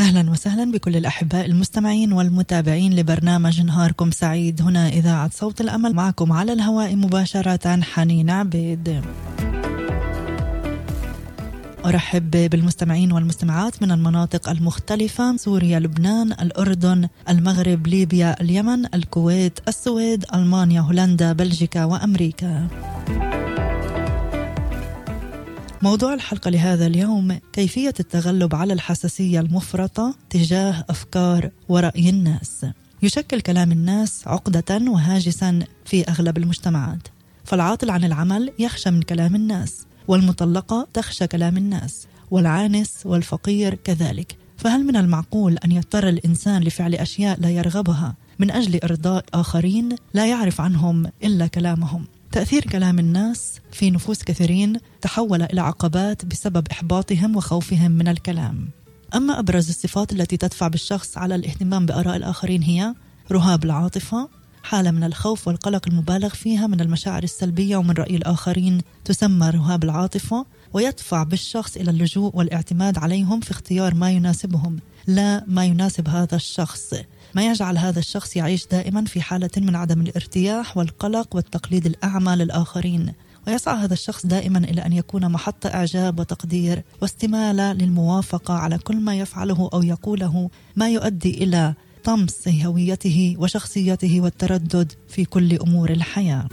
أهلا وسهلا بكل الأحباء المستمعين والمتابعين لبرنامج نهاركم سعيد. هنا إذاعة صوت الأمل، معكم على الهواء مباشرة حنين عبيد. أرحب بالمستمعين والمستمعات من المناطق المختلفة: سوريا، لبنان، الأردن، المغرب، ليبيا، اليمن، الكويت، السويد، ألمانيا، هولندا، بلجيكا وأمريكا. موضوع الحلقة لهذا اليوم: كيفية التغلب على الحساسية المفرطة تجاه أفكار ورأي الناس. يشكل كلام الناس عقدة وهاجسا في أغلب المجتمعات، فالعاطل عن العمل يخشى من كلام الناس، والمطلقة تخشى كلام الناس، والعانس والفقير كذلك. فهل من المعقول أن يضطر الإنسان لفعل أشياء لا يرغبها من أجل إرضاء آخرين لا يعرف عنهم إلا كلامهم؟ تأثير كلام الناس في نفوس كثيرين تحول إلى عقبات بسبب إحباطهم وخوفهم من الكلام. أما أبرز الصفات التي تدفع بالشخص على الاهتمام بآراء الآخرين هي رهاب العاطفة، حالة من الخوف والقلق المبالغ فيها من المشاعر السلبية ومن رأي الآخرين تسمى رهاب العاطفة، ويدفع بالشخص إلى اللجوء والاعتماد عليهم في اختيار ما يناسبهم لا ما يناسب هذا الشخص، ما يجعل هذا الشخص يعيش دائما في حالة من عدم الارتياح والقلق والتقليد الأعمى للآخرين. ويسعى هذا الشخص دائما إلى أن يكون محط إعجاب وتقدير واستمالة للموافقة على كل ما يفعله أو يقوله، ما يؤدي إلى طمس هويته وشخصيته والتردد في كل أمور الحياة.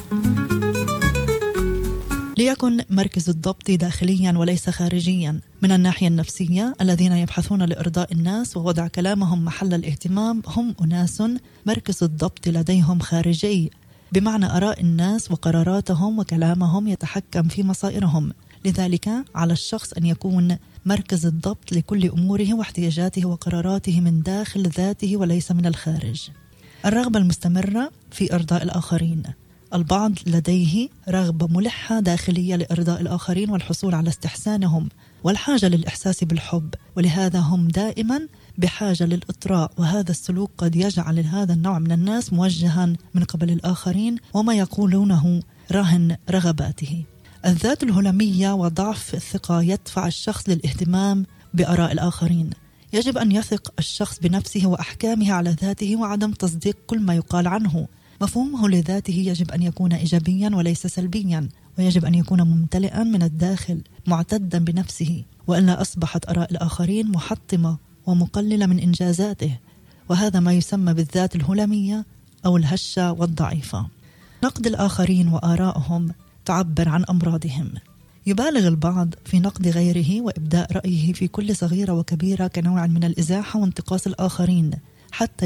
ليكن مركز الضبط داخليا وليس خارجيا. من الناحية النفسية، الذين يبحثون لإرضاء الناس ووضع كلامهم محل الاهتمام هم أناس مركز الضبط لديهم خارجي، بمعنى آراء الناس وقراراتهم وكلامهم يتحكم في مصائرهم. لذلك على الشخص أن يكون مركز الضبط لكل أموره واحتياجاته وقراراته من داخل ذاته وليس من الخارج. الرغبة المستمرة في إرضاء الآخرين. البعض لديه رغبة ملحة داخلية لإرضاء الآخرين والحصول على استحسانهم، والحاجة للإحساس بالحب، ولهذا هم دائما بحاجة للإطراء. وهذا السلوك قد يجعل هذا النوع من الناس موجها من قبل الآخرين وما يقولونه رهن رغباته. الذات الهلامية وضعف الثقة يدفع الشخص للاهتمام بآراء الآخرين. يجب أن يثق الشخص بنفسه وأحكامه على ذاته وعدم تصديق كل ما يقال عنه. مفهومه لذاته يجب أن يكون إيجابيا وليس سلبيا، ويجب أن يكون ممتلئا من الداخل معتدا بنفسه، وإلا أصبحت آراء الآخرين محطمة ومقللة من إنجازاته، وهذا ما يسمى بالذات الهلامية أو الهشة والضعيفة. نقد الآخرين وآرائهم تعبر عن أمراضهم. يبالغ البعض في نقد غيره وإبداء رأيه في كل صغيرة وكبيرة كنوع من الإزاحة وانتقاص الآخرين، حتى